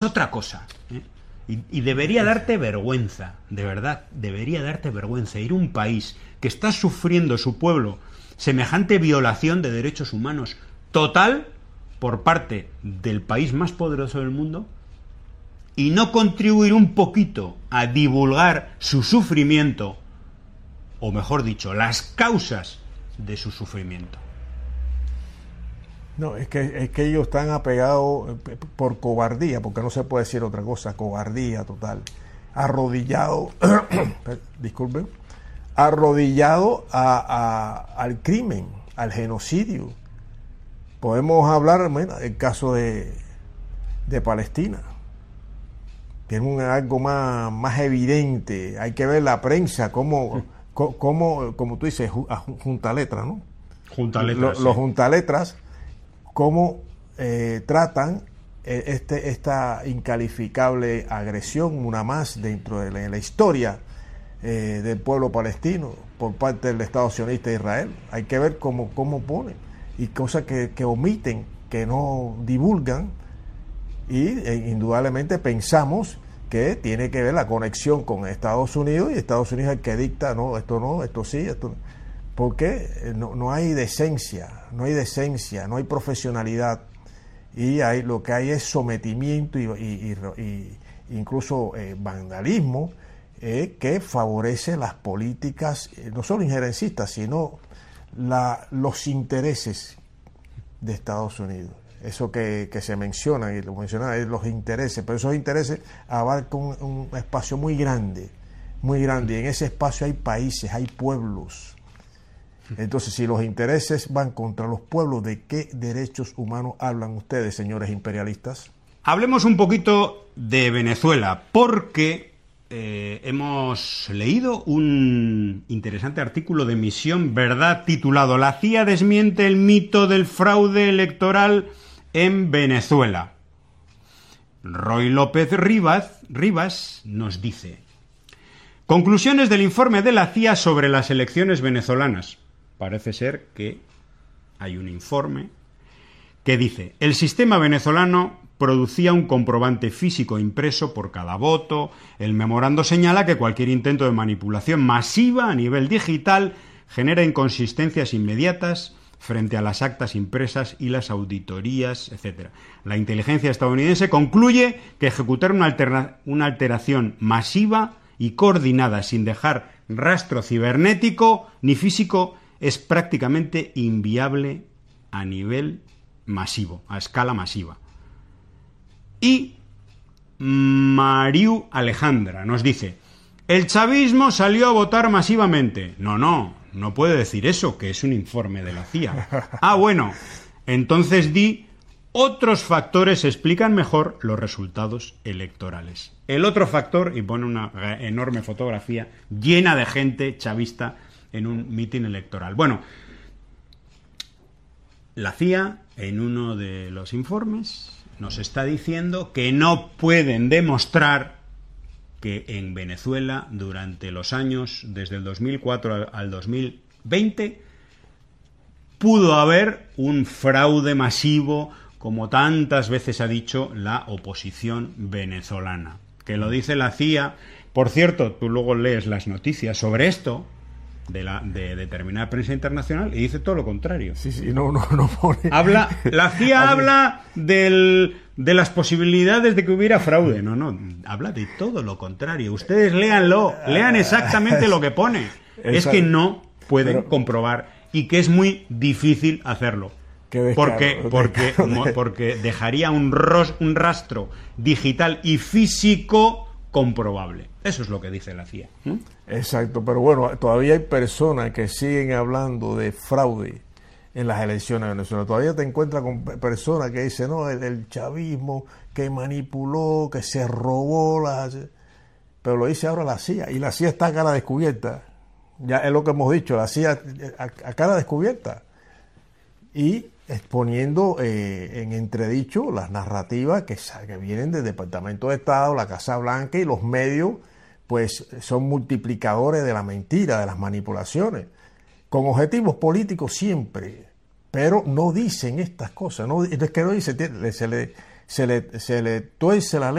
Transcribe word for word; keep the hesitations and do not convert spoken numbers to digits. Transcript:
otra cosa, ¿eh? y, y debería darte vergüenza, de verdad, debería darte vergüenza ir a un país que está sufriendo su pueblo semejante violación de derechos humanos total por parte del país más poderoso del mundo y no contribuir un poquito a divulgar su sufrimiento, o mejor dicho, las causas de su sufrimiento. No, es que, es que ellos están apegados por cobardía, porque no se puede decir otra cosa, cobardía total, arrodillado, disculpen, arrodillado a, a, al crimen, al genocidio. Podemos hablar, bueno, del caso de, de Palestina, que es un, algo más, más evidente. Hay que ver la prensa, cómo, cómo, como tú dices, junta letras, ¿no? Junta letras. Los, sí. los junta letras, cómo eh, tratan este, esta incalificable agresión, una más dentro de la, de la historia eh, del pueblo palestino por parte del Estado sionista de Israel. Hay que ver cómo, cómo ponen y cosas que, que omiten, que no divulgan. Y eh, indudablemente pensamos que tiene que ver la conexión con Estados Unidos, y Estados Unidos es el que dicta, no, esto no, esto sí, esto no. Porque no, no hay decencia, no hay decencia, no hay profesionalidad, y hay, lo que hay es sometimiento y, y, y, y incluso eh, vandalismo eh, que favorece las políticas, eh, no solo injerencistas, sino la, los intereses de Estados Unidos. Eso que, que se menciona, y lo menciona, es los intereses, pero esos intereses abarcan un, un espacio muy grande, muy grande, y en ese espacio hay países, hay pueblos. Entonces, si los intereses van contra los pueblos, ¿de qué derechos humanos hablan ustedes, señores imperialistas? Hablemos un poquito de Venezuela, porque eh, hemos leído un interesante artículo de Misión Verdad titulado "La C I A desmiente el mito del fraude electoral en Venezuela". Roy López Rivas, Rivas nos dice: conclusiones del informe de la C I A sobre las elecciones venezolanas. Parece ser que hay un informe que dice: el sistema venezolano producía un comprobante físico impreso por cada voto. El memorando señala que cualquier intento de manipulación masiva a nivel digital genera inconsistencias inmediatas frente a las actas impresas y las auditorías, etcétera. La inteligencia estadounidense concluye que ejecutar una, alterna- una alteración masiva y coordinada sin dejar rastro cibernético ni físico es prácticamente inviable a nivel masivo, a escala masiva. Y Mariu Alejandra nos dice: el chavismo salió a votar masivamente. No, no, no puede decir eso, que es un informe de la C I A. Ah, bueno, entonces di: otros factores explican mejor los resultados electorales. El otro factor, y pone una enorme fotografía llena de gente chavista en un mitin electoral. Bueno, la C I A, en uno de los informes, nos está diciendo que no pueden demostrar que en Venezuela, durante los años desde el dos mil cuatro al dos mil veinte, pudo haber un fraude masivo, como tantas veces ha dicho la oposición venezolana. Que lo dice la C I A. Por cierto, tú luego lees las noticias sobre esto de la de determinada prensa internacional y dice todo lo contrario. Sí, sí, no, no, no pone. Habla, la C I A habla del, de las posibilidades de que hubiera fraude. No, no, habla de todo lo contrario. Ustedes léanlo, lean exactamente lo que pone. Exacto. Es que no pueden Pero, comprobar y que es muy difícil hacerlo. Descaro, Porque, porque, descaro. porque dejaría un, ros, un rastro digital y físico comprobable. Eso es lo que dice la C I A. ¿Mm? Exacto, pero bueno, todavía hay personas que siguen hablando de fraude en las elecciones de Venezuela. Todavía te encuentras con personas que dicen, no, el, el chavismo que manipuló, que se robó, las... pero lo dice ahora la C I A, y la C I A está a cara descubierta. Ya es lo que hemos dicho, la C I A a, a cara descubierta. Y exponiendo eh, en entredicho las narrativas que, que vienen del Departamento de Estado, la Casa Blanca, y los medios pues son multiplicadores de la mentira, de las manipulaciones, con objetivos políticos siempre, pero no dicen estas cosas, no, es que no dicen, se le, se le, se le tuerce la ley.